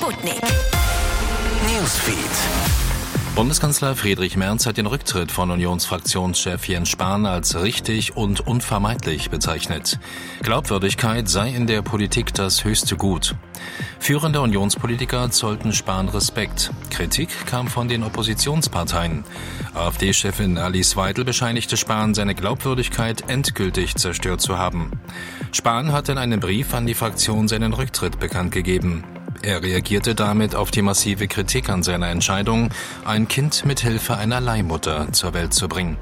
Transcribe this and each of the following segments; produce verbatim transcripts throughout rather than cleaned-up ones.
Sputnik Newsfeed. Bundeskanzler Friedrich Merz hat den Rücktritt von Unionsfraktionschef Jens Spahn als richtig und unvermeidlich bezeichnet. Glaubwürdigkeit sei in der Politik das höchste Gut. Führende Unionspolitiker zollten Spahn Respekt. Kritik kam von den Oppositionsparteien. AfD-Chefin Alice Weidel bescheinigte Spahn, seine Glaubwürdigkeit endgültig zerstört zu haben. Spahn hat in einem Brief an die Fraktion seinen Rücktritt bekannt gegeben. Er reagierte damit auf die massive Kritik an seiner Entscheidung, ein Kind mit Hilfe einer Leihmutter zur Welt zu bringen.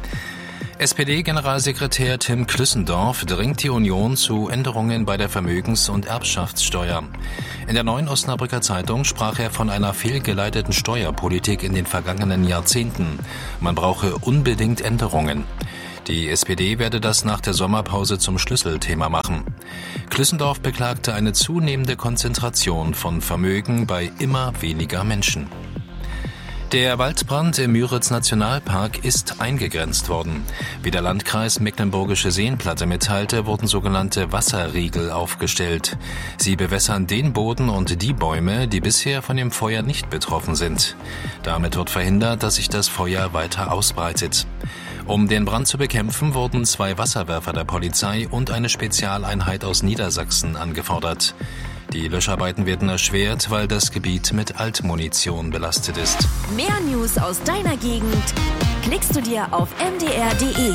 S P D-Generalsekretär Tim Klüssendorf dringt die Union zu Änderungen bei der Vermögens- und Erbschaftssteuer. In der Neuen Osnabrücker Zeitung sprach er von einer fehlgeleiteten Steuerpolitik in den vergangenen Jahrzehnten. Man brauche unbedingt Änderungen. Die S P D werde das nach der Sommerpause zum Schlüsselthema machen. Klüssendorf beklagte eine zunehmende Konzentration von Vermögen bei immer weniger Menschen. Der Waldbrand im Müritz-Nationalpark ist eingegrenzt worden. Wie der Landkreis Mecklenburgische Seenplatte mitteilte, wurden sogenannte Wasserriegel aufgestellt. Sie bewässern den Boden und die Bäume, die bisher von dem Feuer nicht betroffen sind. Damit wird verhindert, dass sich das Feuer weiter ausbreitet. Um den Brand zu bekämpfen, wurden zwei Wasserwerfer der Polizei und eine Spezialeinheit aus Niedersachsen angefordert. Die Löscharbeiten werden erschwert, weil das Gebiet mit Altmunition belastet ist. Mehr News aus deiner Gegend klickst du dir auf m d r punkt d e.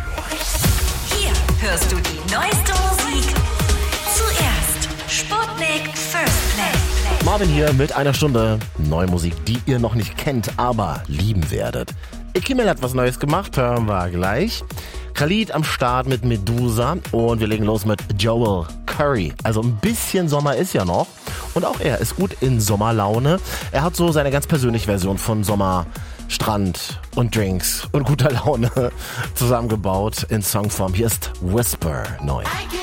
Hier hörst du die neueste Musik zuerst. Sputnik First Play. Marvin hier mit einer Stunde neue Musik, die ihr noch nicht kennt, aber lieben werdet. Ikimel hat was Neues gemacht, hören wir gleich. Khalid am Start mit Medusa und wir legen los mit Joel Curry. Also ein bisschen Sommer ist ja noch und auch er ist gut in Sommerlaune. Er hat so seine ganz persönliche Version von Sommer, Strand und Drinks und guter Laune zusammengebaut in Songform. Hier ist Whisper neu.